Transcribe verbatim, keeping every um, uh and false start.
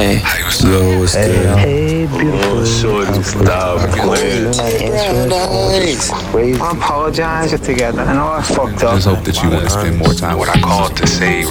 Hey, Yo, what's Hey, good? hey, beautiful. Oh, shorty, stop playing. I apologize together. I know I fucked up. Just hope that you want to spend more time What with I called to say